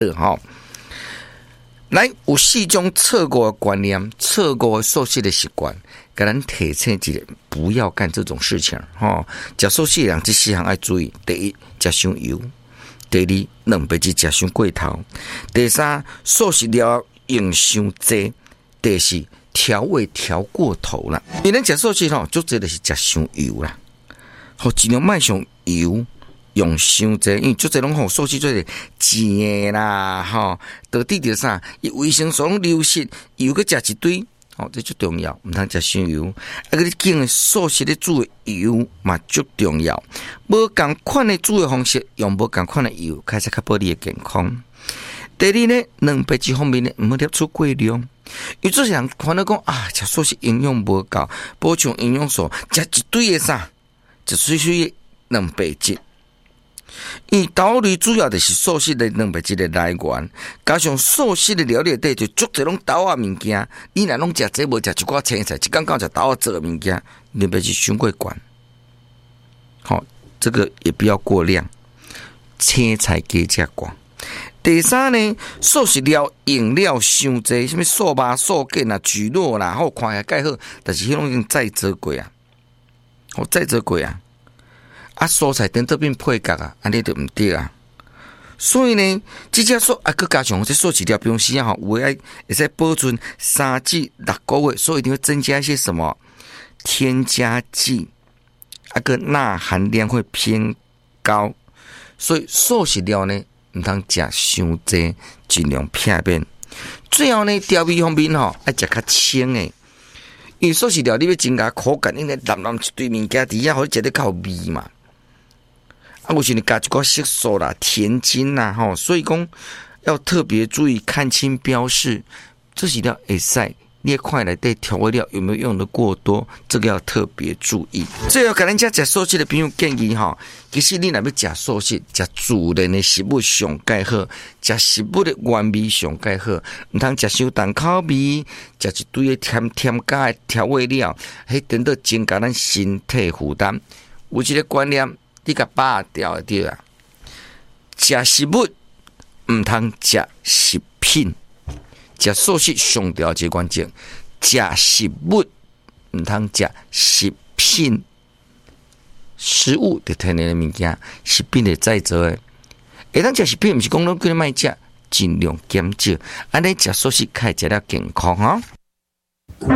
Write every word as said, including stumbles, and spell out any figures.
哈。来，有四种错误的观念、错误的素食的习惯，给咱提醒一下，不要干这种事情哈。食素食的人这四项要注意：第一，食伤油；第二，蛋白质食伤过头；第三，素食料用伤济；第四，调味调过头了。你咱食素食吼，足侪就是食伤油啦，好尽量卖上油。用伤济，因为足侪拢吼素食做是甜啦，吼，到底着啥？伊维生素拢流失，油佮食一堆，吼，这最重要，毋通食伤油。啊，个你拣的素食咧煮的油嘛足重要。无共款的煮的方式，用无共款的油，开始较保你的健康。第二呢，蛋白质方面呢，毋好摄取过量。因为做些人烦恼讲啊，食素食营养无够，补充营养素，食一堆的啥，一水水的蛋白质。因为豆类主要就是素食的蛋白质的来源，加上素食的料理底就足侪拢豆啊物件，你若拢食这无食一寡青菜，一刚刚食豆啊做的物件，蛋白质伤过悬。好，这个也不要过量，青菜加食寡。第三呢，素食料用料伤济，什么素肉、素腱啊、猪肉啦，好看起来介好，但是迄拢已经再做过啊，好再做过啊。啊，蔬菜等到变配角啊，安尼就毋对啊。所以呢，即只素啊，佮加上这素食料，比如时啊，吼，有诶会使保存三至六个月，所以一定会增加一些什么添加剂，啊个钠含量会偏高，所以素食料呢，毋通食伤济，尽量避免。最后呢，调味方面吼，爱食较清诶。因为素食料你要增加口感，应该淋淋一堆物件伫遐，互你食得较有味嘛。啊，有时你加一寡色素啦、甜精啦，吼，所以讲要特别注意看清标示，这些料会使你看内底调味料有没有用的过多，这个要特别注意。最后，甲咱遮食素食的朋友建议吼，其实你若要食素食，食自然的食物上介好，食食物的原味上介好，毋通食伤重口味，食一堆的添添加的调味料，迄等到增加咱身体负担。有一个观念。你甲把掉对啊！食食物毋通食食品，食素食上调一个关键。食食物毋通食食品，食物的天然的物件，食品的再造的。会当食食品，毋是讲拢叫你莫食，尽量减少，安尼食素食较会食了健康哦。